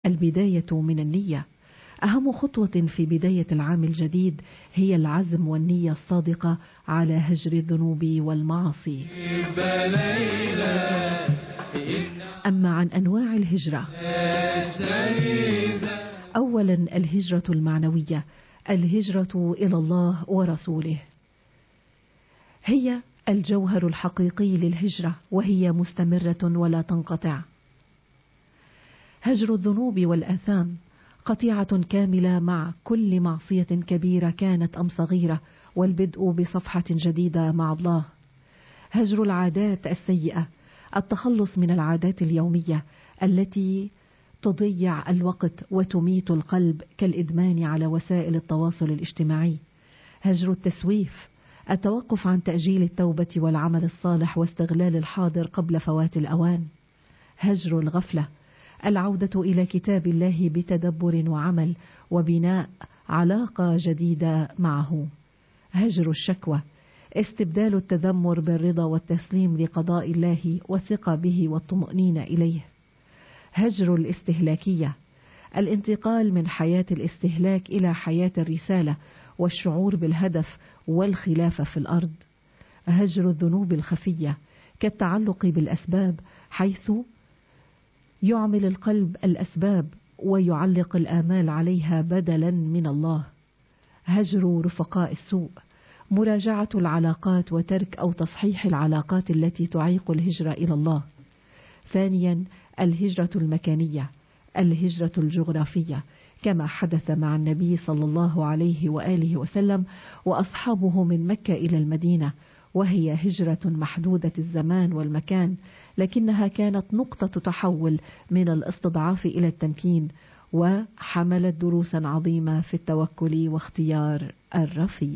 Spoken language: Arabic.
البداية من النية. أهم خطوة في بداية العام الجديد هي العزم والنية الصادقة على هجر الذنوب والمعاصي. أما عن أنواع الهجرة، أولا الهجرة المعنوية، الهجرة إلى الله ورسوله، هي الجوهر الحقيقي للهجرة، وهي مستمرة ولا تنقطع. هجر الذنوب والآثام قطيعة كاملة مع كل معصية كبيرة كانت أم صغيرة، والبدء بصفحة جديدة مع الله. هجر العادات السيئة، التخلص من العادات اليومية التي تضيع الوقت وتميت القلب كالإدمان على وسائل التواصل الاجتماعي. هجر التسويف، التوقف عن تأجيل التوبة والعمل الصالح واستغلال الحاضر قبل فوات الأوان. هجر الغفلة، العودة إلى كتاب الله بتدبر وعمل وبناء علاقة جديدة معه. هجر الشكوى، استبدال التذمر بالرضا والتسليم لقضاء الله والثقة به والطمأنينة إليه. هجر الاستهلاكية، الانتقال من حياة الاستهلاك إلى حياة الرسالة والشعور بالهدف والخلافة في الأرض. هجر الذنوب الخفية، كالتعلق بالأسباب، حيث يعمل القلب الأسباب ويعلق الآمال عليها بدلا من الله. هجر رفقاء السوء، مراجعة العلاقات وترك أو تصحيح العلاقات التي تعيق الهجرة إلى الله. ثانيا الهجرة المكانية، الهجرة الجغرافية، كما حدث مع النبي صلى الله عليه وآله وسلم وأصحابه من مكة إلى المدينة، وهي هجرة محدودة الزمان والمكان، لكنها كانت نقطة تحول من الاستضعاف إلى التمكين، وحملت دروسا عظيمة في التوكل واختيار الرفيق.